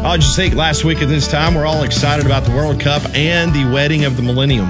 I just think last week at this time, we're all excited about the World Cup and the wedding of the millennium.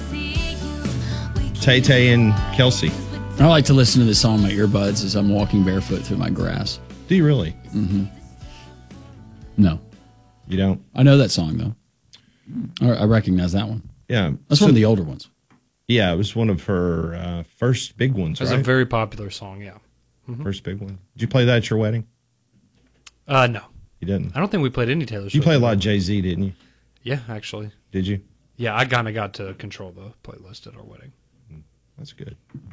Tay-Tay and Kelsey. I like to listen to this song on my earbuds as I'm walking barefoot through my grass. Do you really? Mm-hmm. No. You don't? I know that song, though. I recognize that one. Yeah. That's one of the older ones. Yeah, it was one of her first big ones, It's right? a very popular song, yeah. Mm-hmm. First big one. Did you play that at your wedding? No. You didn't? I don't think we played any Taylor Swift. You played a lot of Jay-Z, didn't you? Yeah, actually. Did you? Yeah, I kind of got to control the playlist at our wedding. That's good.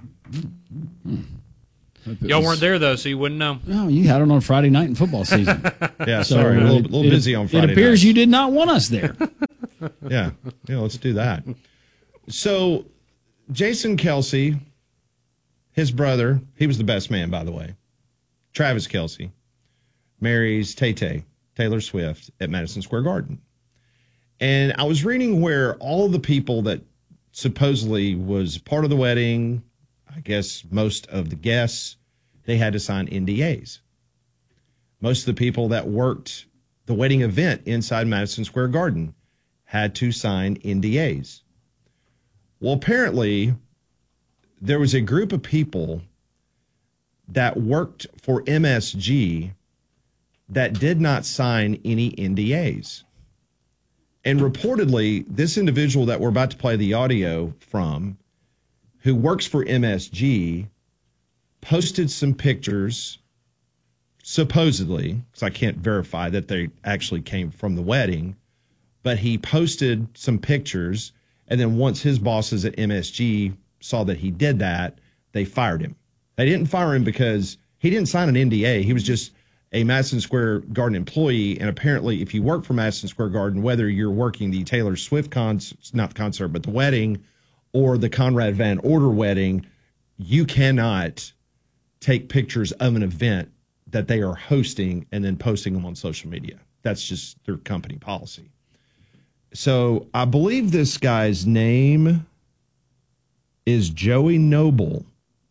Y'all weren't there, though, so you wouldn't know. No, you had it on Friday night in football season. Yeah, sorry. A little busy on Friday It appears night. you did not want us there. Yeah, let's do that. So, Jason Kelsey, his brother, he was the best man, by the way. Travis Kelsey marries Tay-Tay, Taylor Swift, at Madison Square Garden. And I was reading where all the people that supposedly was part of the wedding, I guess most of the guests, they had to sign NDAs. Most of the people that worked the wedding event inside Madison Square Garden had to sign NDAs. Well, apparently, there was a group of people that worked for MSG that did not sign any NDAs. And reportedly, this individual that we're about to play the audio from, who works for MSG, posted some pictures, supposedly, because I can't verify that they actually came from the wedding, but he posted some pictures, and then once his bosses at MSG saw that he did that, they fired him. They didn't fire him because he didn't sign an NDA. He was just a Madison Square Garden employee, and apparently if you work for Madison Square Garden, whether you're working the Taylor Swift not the concert, but the wedding, or the Conrad Van Order wedding, you cannot take pictures of an event that they are hosting and then posting them on social media. That's just their company policy. So I believe this guy's name is Joey Noble.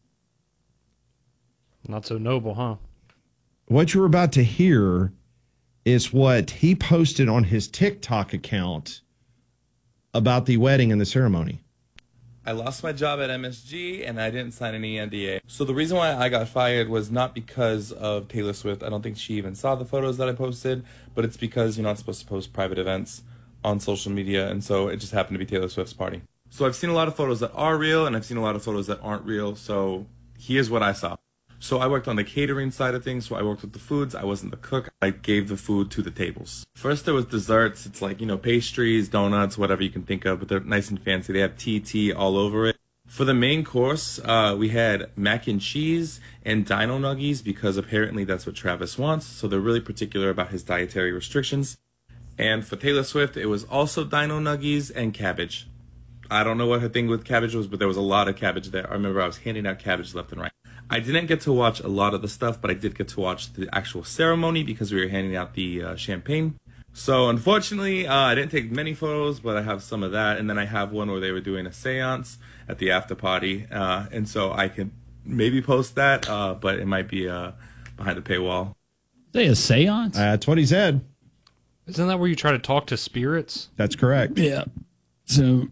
Not so noble, huh? What you're about to hear is what he posted on his TikTok account about the wedding and the ceremony. I lost my job at MSG and I didn't sign any NDA. So the reason why I got fired was not because of Taylor Swift. I don't think she even saw the photos that I posted, but it's because you're not supposed to post private events on social media, and so it just happened to be Taylor Swift's party. So I've seen a lot of photos that are real and I've seen a lot of photos that aren't real, so here's what I saw. So I worked on the catering side of things, so I worked with the foods. I wasn't the cook. I gave the food to the tables. First there was desserts. It's like, pastries, donuts, whatever you can think of, but they're nice and fancy. They have tea all over it. For the main course, we had mac and cheese and dino nuggies because apparently that's what Travis wants. So they're really particular about his dietary restrictions. And for Taylor Swift, it was also dino nuggies and cabbage. I don't know what her thing with cabbage was, but there was a lot of cabbage there. I remember I was handing out cabbage left and right. I didn't get to watch a lot of the stuff, but I did get to watch the actual ceremony because we were handing out the champagne. So unfortunately, I didn't take many photos, but I have some of that. And then I have one where they were doing a seance at the after party. And so I can maybe post that, but it might be behind the paywall. They a seance? That's what he said. Isn't that where you try to talk to spirits? That's correct. Yeah. So,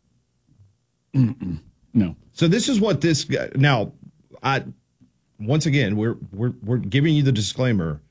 no. So this is what this guy, now, once again, we're giving you the disclaimer.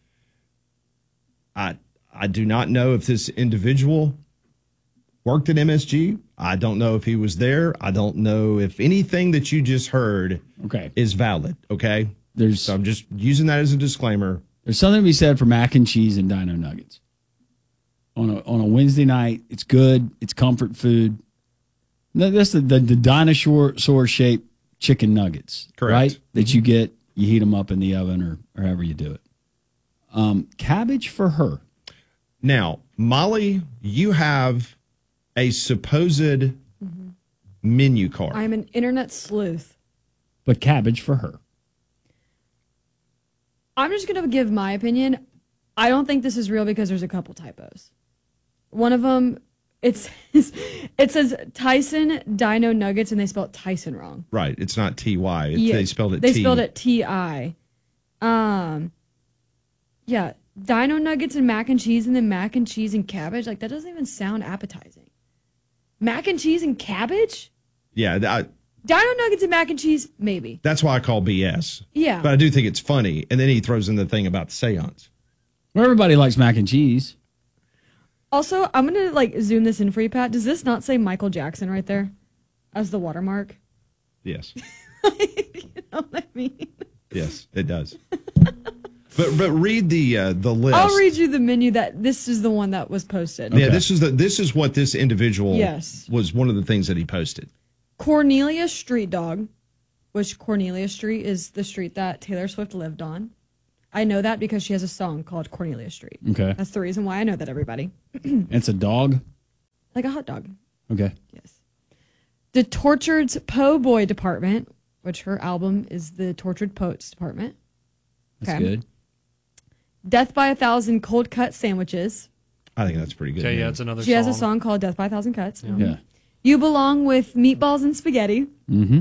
I do not know if this individual worked at MSG. I don't know if he was there. I don't know if anything that you just heard is valid. Okay. So I'm just using that as a disclaimer. There's something to be said for mac and cheese and dino nuggets. On a Wednesday night, it's good. It's comfort food. That's the dinosaur-shaped chicken nuggets, correct? Right? That you get, you heat them up in the oven or however you do it. Cabbage for her. Now, Molly, you have a supposed menu card. I'm an internet sleuth. But cabbage for her. I'm just going to give my opinion. I don't think this is real because there's a couple typos. One of them, it says Tyson Dino Nuggets, and they spelled Tyson wrong. Right. It's not T-Y. Yeah, They spelled it They T. spelled it T-I. Yeah, Dino nuggets and mac and cheese, and then mac and cheese and cabbage. Like, that doesn't even sound appetizing. Mac and cheese and cabbage? Yeah, Dino nuggets and mac and cheese, maybe. that's why I call BS. Yeah. But I do think it's funny. And then he throws in the thing about the seance. Well, everybody likes mac and cheese. Also, I'm going to, zoom this in for you, Pat. Does this not say Michael Jackson right there as the watermark? Yes. You know what I mean? Yes, it does. But read the list. I'll read you the menu that this is the one that was posted. Yeah, this is what this individual Yes. was one of the things that he posted. Cornelia Street Dog, which Cornelia Street is the street that Taylor Swift lived on. I know that because she has a song called Cornelia Street. Okay. That's the reason why I know that, everybody. It's a dog? Like a hot dog. Okay. Yes. The Tortured's Po' Boy Department, which her album is the Tortured Poets Department. That's good. Death by 1,000 Cold Cut Sandwiches. I think that's pretty good. Okay, man. yeah, it's another She song. has a song called Death by 1,000 Cuts. Yeah. You Belong with Meatballs and Spaghetti. Mm-hmm.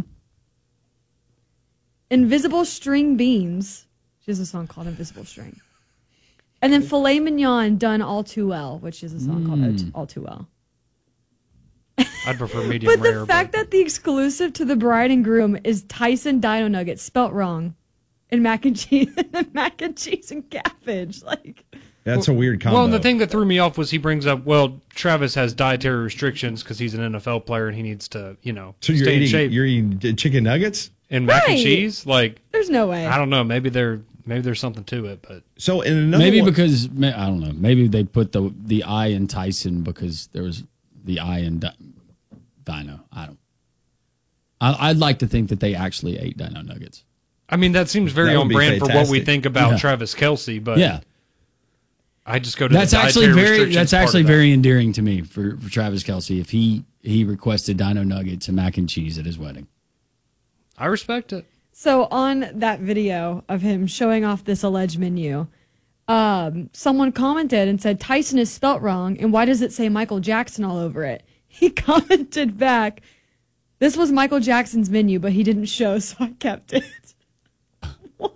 Invisible String Beans. She has a song called Invisible String. And then Filet Mignon Done All Too Well, which is a song called All Too Well. I'd prefer medium But rare. the fact that the exclusive to the bride and groom is Tyson Dino Nuggets spelt wrong, and mac and cheese, and cabbage, That's a weird combo. Well, and the thing that threw me off was he brings up, well, Travis has dietary restrictions because he's an NFL player and he needs to, so you're stay in eating shape. you're eating chicken nuggets. And mac and Right. cheese, there's no way. I don't know. Maybe there's something to it, but So in another Maybe one, because, I don't know, maybe they put the I in Tyson because there was the I in Dino. I'd like to think that they actually ate Dino Nuggets. I mean that seems very That would on be brand for what we fantastic. think about Yeah. Travis Kelce. But Yeah. I just go to That's the actually dietary very restrictions that's part actually of that. very endearing to me for Travis Kelce if he requested Dino Nuggets and mac and cheese at his wedding. I respect it. So on that video of him showing off this alleged menu, someone commented and said Tyson is spelt wrong, and why does it say Michael Jackson all over it? He commented back, "This was Michael Jackson's menu, but he didn't show, so I kept it." What?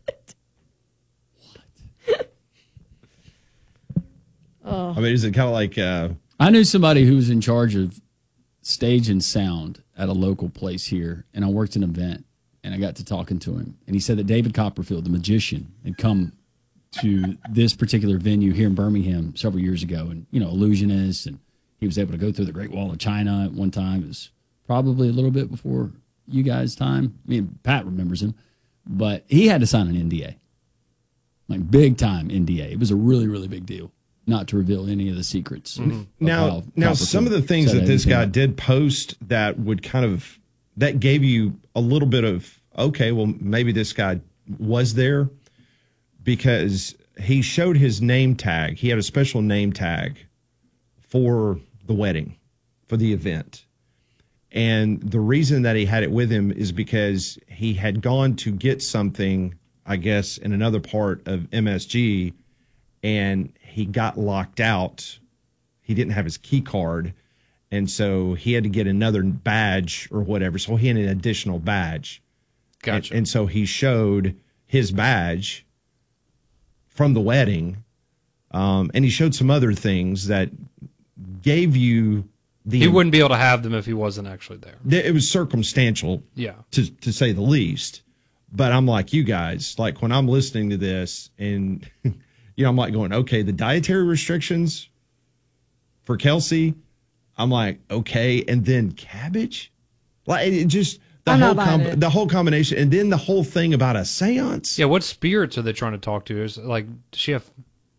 I mean, is it kind of like I knew somebody who was in charge of stage and sound at a local place here, and I worked an event, and I got to talking to him, and he said that David Copperfield, the magician, had come to this particular venue here in Birmingham several years ago, and illusionist, and he was able to go through the Great Wall of China at one time. It was probably a little bit before you guys' time. I mean, Pat remembers him, but he had to sign an NDA, like big time NDA. It was a really, really big deal. Not to reveal any of the secrets. of now how some of the Copperfield things said that this anything. guy did post that would that gave you a little bit of, okay, well, maybe this guy was there, because he showed his name tag. He had a special name tag for the wedding, for the event. And the reason that he had it with him is because he had gone to get something, I guess, in another part of MSG, and he got locked out. He didn't have his key card, and so he had to get another badge or whatever. So he had an additional badge. Gotcha. And so he showed his badge from the wedding, and he showed some other things that gave you the. He wouldn't be able to have them if he wasn't actually there. It was circumstantial, Yeah. to say the least. But I'm like you guys, like when I'm listening to this, and I'm like going, okay, the dietary restrictions for Kelce, I'm like, okay, and then cabbage, like it just I'm not buying it. the whole combination, and then the whole thing about a seance. Yeah, what spirits are they trying to talk to? Is does she have,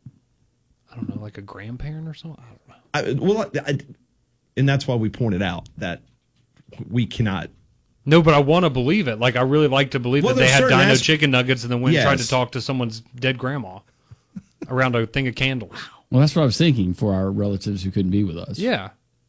I don't know, like a grandparent or something? I don't know. And that's why we pointed out that we cannot. No, but I want to believe it. I really like to believe Well, that they there's had certain dino chicken nuggets and then went and tried to Yes. talk to someone's dead grandma around a thing of candles. Well, that's what I was thinking for our relatives who couldn't be with us. Yeah.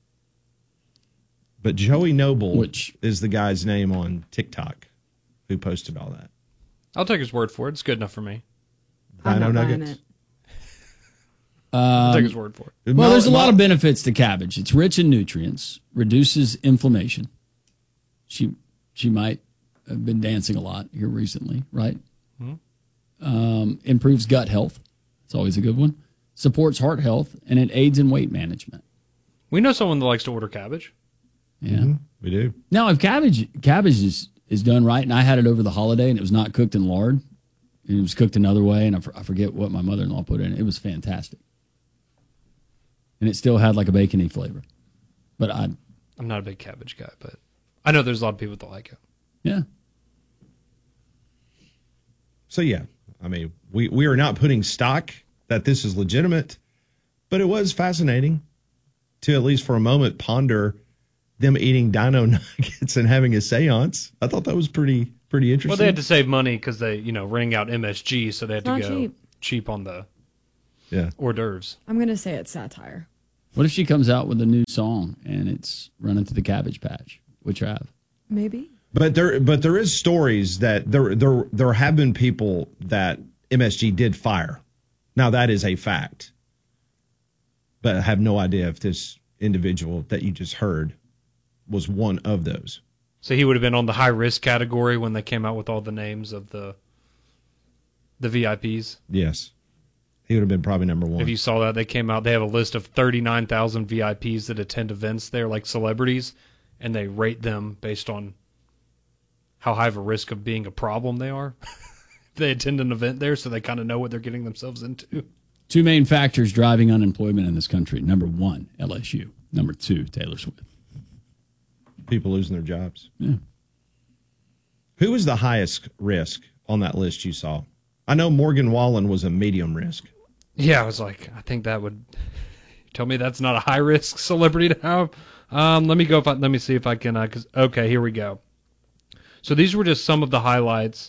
But Joey Noble, Which- is the guy's name on TikTok, who posted all that. I'll take his word for it. It's good enough for me. I'm Dino not buying nuggets. it. I'll take his word for it. Well, there's a lot of benefits to cabbage. It's rich in nutrients, reduces inflammation. She might have been dancing a lot here recently, right? Improves gut health. It's always a good one. Supports heart health, and it aids in weight management. We know someone that likes to order cabbage. Yeah. We do. Now, if cabbage is done right, and I had it over the holiday, and it was not cooked in lard, and it was cooked another way, and I forget what my mother-in-law put in it. It was fantastic. And it still had like a bacony flavor. But I'm not a big cabbage guy, but I know there's a lot of people that like it. yeah. So, yeah, I mean, we are not putting stock that this is legitimate, but it was fascinating to, at least for a moment, ponder them eating dino nuggets and having a seance. I thought that was pretty interesting. Well, they had to save money because they, rang out MSG, so they had It's to not go cheap on the yeah. hors d'oeuvres. I'm going to say it's satire. What if she comes out with a new song and it's running to the Cabbage Patch, which I have? Maybe. But there is stories that there have been people that MSG did fire. Now that is a fact. But I have no idea if this individual that you just heard was one of those. So he would have been on the high risk category when they came out with all the names of the VIPs. Yes. He would have been probably number one. If you saw that, they came out, they have a list of 39,000 VIPs that attend events there, like celebrities, and they rate them based on how high of a risk of being a problem they are. They attend an event there, so they kind of know what they're getting themselves into. Two main factors driving unemployment in this country. Number one, LSU. Number two, Taylor Swift. People losing their jobs. Yeah. Who was the highest risk on that list you saw? I know Morgan Wallen was a medium risk. Yeah, I was like, I think that would tell me that's not a high risk celebrity to have. Let me see if I can. Okay, here we go. So these were just some of the highlights.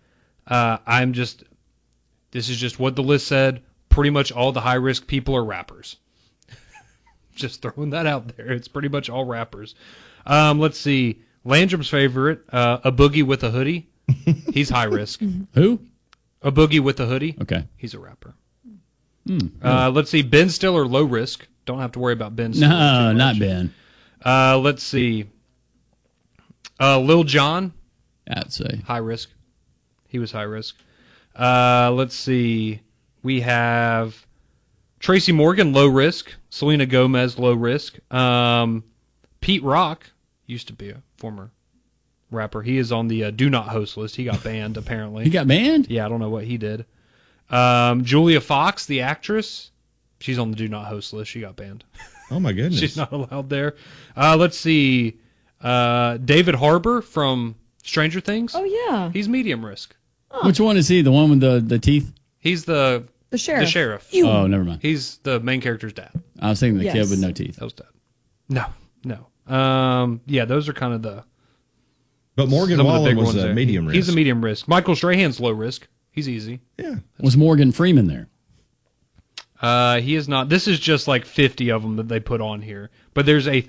This is just what the list said. Pretty much all the high risk people are rappers. Just throwing that out there. It's pretty much all rappers. Let's see. Landrum's favorite, A Boogie with a Hoodie. He's high risk. Who? A Boogie with a Hoodie. Okay. He's a rapper. Let's see. Ben Stiller, low risk. Don't have to worry about Ben Stiller. No, not Ben. Let's see. Lil Jon, I'd say. high risk. He was high risk. Let's see. We have Tracy Morgan, low risk. Selena Gomez, low risk. Pete Rock used to be a former rapper. He is on the do not host list. He got banned, apparently. He got banned? Yeah, I don't know what he did. Julia Fox, the actress, she's on the do not host list. She got banned. Oh, my goodness. She's not allowed there. Let's see. David Harbour from Stranger Things. Oh, yeah. He's medium risk. Which one is he? The one with the teeth? He's the sheriff. The sheriff. Oh, never mind. He's the main character's dad. I was thinking the Yes. kid with no teeth. That was dad. No. Yeah, those are kind of the But Morgan some of the Wallen big was ones a there. medium risk. He's a medium risk. Michael Strahan's low risk. He's easy. Yeah. Was Morgan Freeman there? He is not. This is just like 50 of them that they put on here. But there's a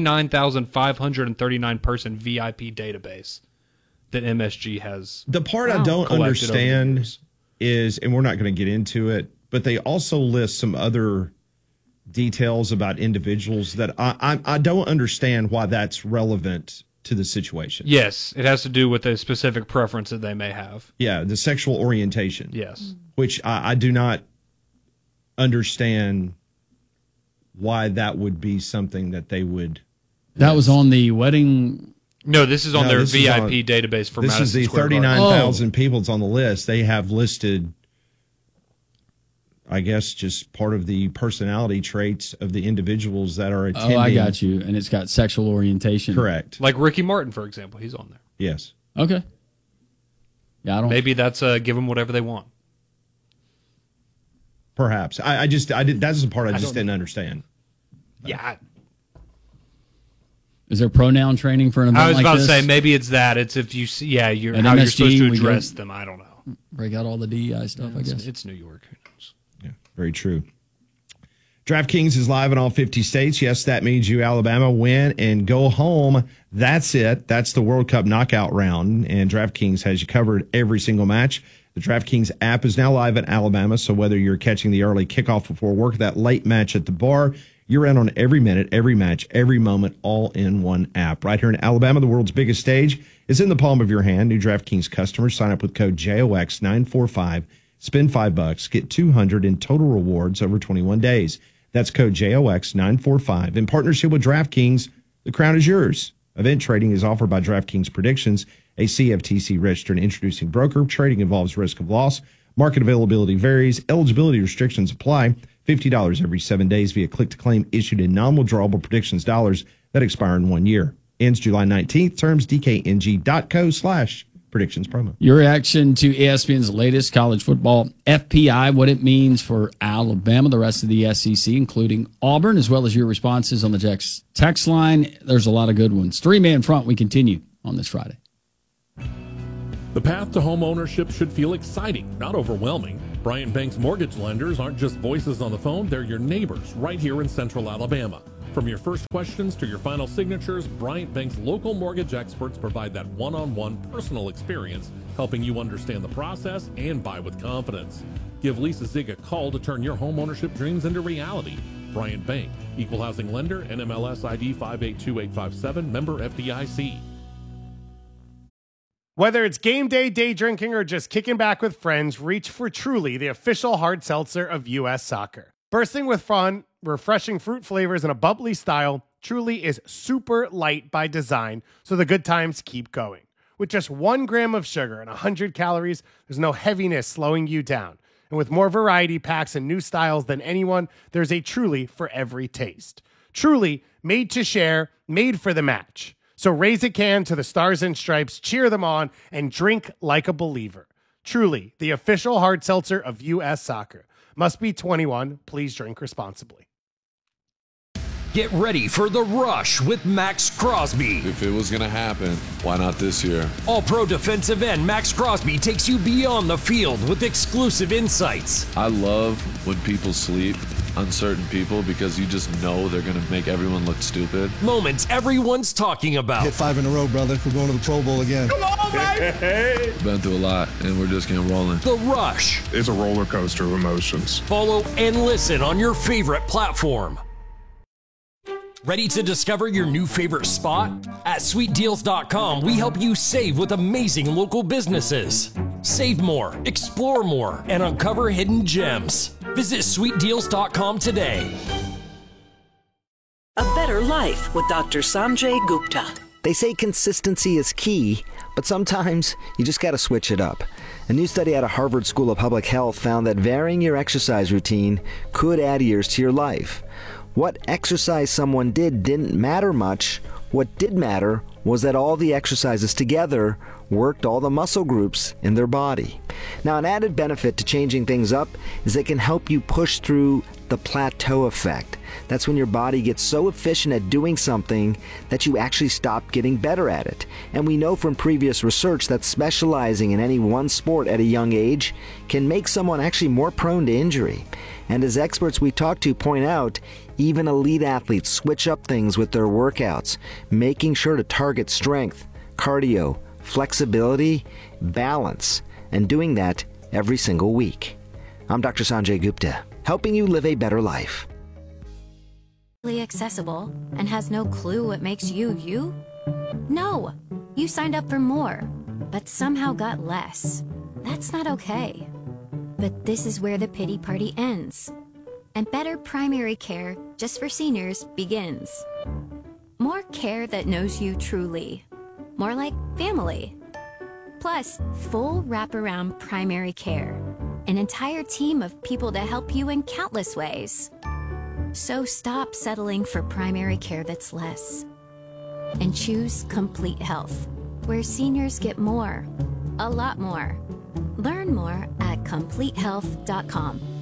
39,539 person VIP database that MSG has. The part I Wow. don't Collected over the understand years. is, and we're not going to get into it, but they also list some other details about individuals that I don't understand why that's relevant to the situation. Yes, it has to do with a specific preference that they may have. Yeah, the sexual orientation. Yes. Which I do not understand why that would be something that they would. That was on the wedding. No, this is on No, their this is VIP on- database for This Madison is the Square Garden. 39,000 people that's on the list. They have listed, I guess, just part of the personality traits of the individuals that are attending. Oh, I got you. And it's got sexual orientation. Correct. Like Ricky Martin, for example. He's on there. Yes. Okay. Yeah, I don't. Maybe that's give them whatever they want. Perhaps. I did. That's the part I just don't- didn't understand. Yeah. Is there pronoun training for an event I was like about this? to say, maybe it's that. It's if you see, yeah, you're, At how you're MSG, supposed to we go- address them. I don't know. Break out all the DEI stuff, I guess. It's New York. Who knows? Yeah, very true. DraftKings is live in all 50 states. Yes, that means you, Alabama, win and go home. That's it. That's the World Cup knockout round, and DraftKings has you covered every single match. The DraftKings app is now live in Alabama, so whether you're catching the early kickoff before work, that late match at the bar, you're in on every minute, every match, every moment, all in one app. Right here in Alabama, the world's biggest stage is in the palm of your hand. New DraftKings customers sign up with code JOX945 Spend $5, get $200 in total rewards over 21 days. That's code JOX945. In partnership with DraftKings, the crown is yours. Event trading is offered by DraftKings Predictions, a CFTC registered and introducing broker. Trading involves risk of loss. Market availability varies. Eligibility restrictions apply. $50 every 7 days via click-to-claim issued in non-withdrawable predictions dollars that expire in 1 year. Ends July 19th. Terms dkng.co/predictions promo. Your reaction to ESPN's latest college football FPI, what it means for Alabama, the rest of the SEC, including Auburn, as well as your responses on the text line. There's a lot of good ones. Three-man front, we continue on this Friday. The path to home ownership should feel exciting, not overwhelming. Bryant Banks mortgage lenders aren't just voices on the phone, they're your neighbors right here in Central Alabama. From your first questions to your final signatures, Bryant Banks' local mortgage experts provide that one-on-one personal experience, helping you understand the process and buy with confidence. Give Lisa Zig a call to turn your home ownership dreams into reality. Bryant Bank, Equal Housing Lender, NMLS ID 582857, member FDIC. Whether it's game day, day drinking, or just kicking back with friends, reach for Truly, the official hard seltzer of U.S. Soccer. Bursting with fun, refreshing fruit flavors, and a bubbly style, Truly is super light by design, so the good times keep going. With just 1 gram of sugar and 100 calories, there's no heaviness slowing you down. And with more variety packs and new styles than anyone, there's a Truly for every taste. Truly, made to share, made for the match. So raise a can to the Stars and Stripes, cheer them on, and drink like a believer. Truly, the official hard seltzer of U.S. Soccer. Must be 21. Please drink responsibly. Get ready for The Rush with Max Crosby. If it was going to happen, why not this year? All-pro defensive end Max Crosby takes you beyond the field with exclusive insights. I love when people sleep, uncertain people, because you just know they're going to make everyone look stupid. Moments everyone's talking about. Hit 5 in a row, brother. We're going to the Pro Bowl again. Come on, baby! Been through a lot, and we're just getting rolling. The Rush. It's a roller coaster of emotions. Follow and listen on your favorite platform. Ready to discover your new favorite spot? At sweetdeals.com, we help you save with amazing local businesses. Save more, explore more, and uncover hidden gems. Visit sweetdeals.com today. A better life with Dr. Sanjay Gupta. They say consistency is key, but sometimes you just got to switch it up. A new study out of Harvard School of Public Health found that varying your exercise routine could add years to your life. What exercise someone did didn't matter much. What did matter was that all the exercises together worked all the muscle groups in their body. Now, an added benefit to changing things up is it can help you push through the plateau effect. That's when your body gets so efficient at doing something that you actually stop getting better at it. And we know from previous research that specializing in any one sport at a young age can make someone actually more prone to injury. And as experts we talk to point out, even elite athletes switch up things with their workouts, making sure to target strength, cardio, flexibility, balance, and doing that every single week. I'm Dr. Sanjay Gupta, helping you live a better life. Accessible and has no clue what makes you you? No, you signed up for more, but somehow got less. That's not okay. But this is where the pity party ends, and better primary care just for seniors begins. More care that knows you truly, more like family. Plus, full wraparound primary care, an entire team of people to help you in countless ways. So stop settling for primary care that's less and choose Complete Health, where seniors get more, a lot more. Learn more at CompleteHealth.com.